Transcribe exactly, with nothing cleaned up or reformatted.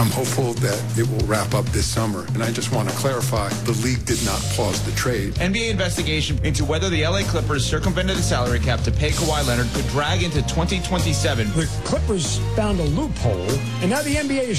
I'm hopeful that it will wrap up this summer. And I just want to clarify, the league did not pause the trade. N B A investigation into whether the L A Clippers circumvented the salary cap to pay Kawhi Leonard could drag into twenty twenty-seven. The Clippers found a loophole, and now the N B A is